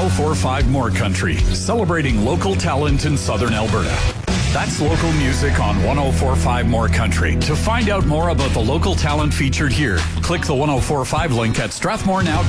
1045 More Country, celebrating local talent in southern Alberta. That's local music on 1045 More Country. To find out more about the local talent featured here, click the 1045 link at strathmorenow.ca.